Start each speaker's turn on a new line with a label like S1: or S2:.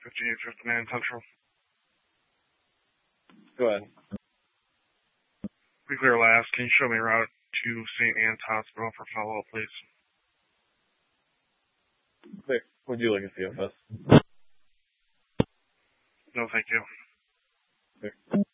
S1: 5859 Central.
S2: Go ahead.
S1: We clear last. Can you show me a route to St. Anne's Hospital for follow-up, please?
S2: Clear. Would you like a CFS?
S1: No, thank you.
S2: Clear.